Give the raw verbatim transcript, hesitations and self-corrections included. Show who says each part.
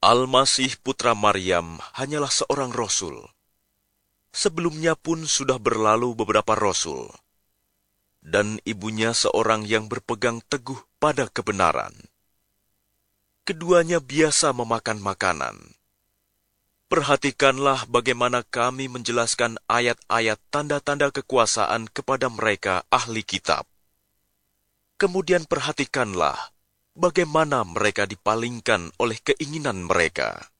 Speaker 1: Al-Masih putra Maryam hanyalah seorang rasul. Sebelumnya pun sudah berlalu beberapa rasul, dan ibunya seorang yang berpegang teguh pada kebenaran. Keduanya biasa memakan makanan. Perhatikanlah bagaimana kami menjelaskan ayat-ayat tanda-tanda kekuasaan kepada mereka ahli kitab. Kemudian perhatikanlah bagaimana mereka dipalingkan oleh keinginan mereka.